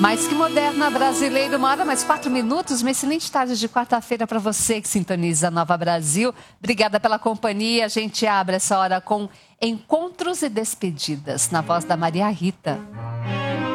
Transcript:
Mais que moderna, brasileiro, 1 hora mais 4 minutos. Uma excelente tarde de quarta-feira para você que sintoniza a Nova Brasil. Obrigada pela companhia. A gente abre essa hora com Encontros e Despedidas, na voz da Maria Rita.